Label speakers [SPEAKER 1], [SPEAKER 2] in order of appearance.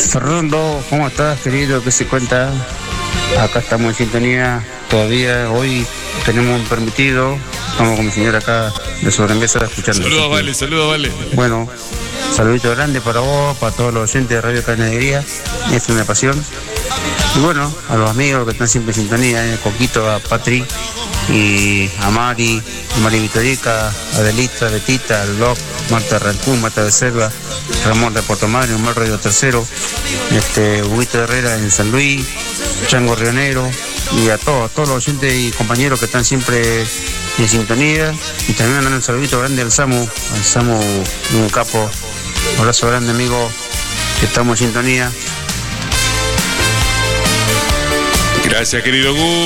[SPEAKER 1] Fernando, ¿cómo estás, querido? ¿Qué se cuenta? Acá estamos en sintonía todavía. Hoy tenemos un permitido. Estamos con mi señora acá de sobremesa escuchando.
[SPEAKER 2] Saludos, Vale.
[SPEAKER 1] Bueno, saludito grande para vos, para todos los oyentes de Radio Canería. Es una pasión. Y bueno, a los amigos que están siempre en sintonía, Coquito, a Patri y a Mari Vitorica, Adelita, Betita, Loc, Marta Rancún, Marta de Selva, Ramón de Puerto Madre, Omar Radio Tercero, Huguito Herrera en San Luis, Chango Rionero, y a todos los oyentes y compañeros que están siempre en sintonía. Y también mandar un saludito grande al Samu, un capo. Un abrazo grande, amigo, que estamos en sintonía.
[SPEAKER 2] Gracias, querido Gus.